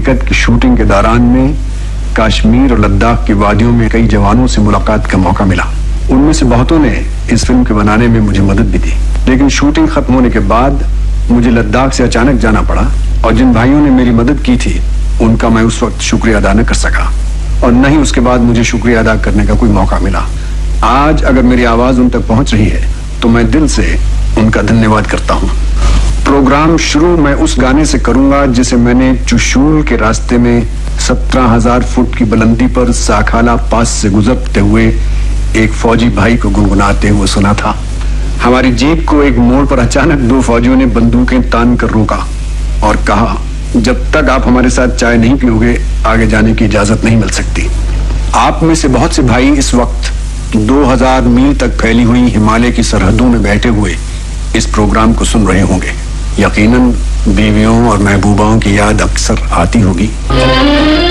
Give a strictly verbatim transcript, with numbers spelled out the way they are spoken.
हकीकत की शूटिंग के दौरान में कश्मीर और लद्दाख की वादियों में कई जवानों से मुलाकात का मौका मिला। उनमें से बहुतों ने इस फिल्म के बनाने में मुझे मदद भी दी, लेकिन शूटिंग खत्म होने के बाद मुझे लद्दाख से अचानक जाना पड़ा और जिन भाइयों ने मेरी मदद की थी उनका मैं उस वक्त शुक्रिया अदा न कर सका और न ही उसके बाद मुझे शुक्रिया अदा करने का कोई मौका मिला। आज अगर मेरी आवाज उन तक पहुंच रही है तो मैं दिल से उनका धन्यवाद करता हूं। प्रोग्राम शुरू मैं उस गाने से करूंगा जिसे मैंने चुशूल के रास्ते में सत्रह हजार फुट की बुलंदी पर साखाला पास से गुजरते हुए एक फौजी भाई को गुनगुनाते हुए सुना था। हमारी जीप को एक मोड़ पर अचानक दो फौजियों ने बंदूकें तान कर रोका और कहा, जब तक आप हमारे साथ चाय नहीं पियोगे आगे जाने की इजाजत नहीं मिल सकती। आप में से बहुत से भाई इस वक्त दो हजार मील तक फैली हुई हिमालय की सरहदों में बैठे हुए इस प्रोग्राम को सुन रहे होंगे। यकीनन बीवियों और महबूबाओं की याद अक्सर आती होगी।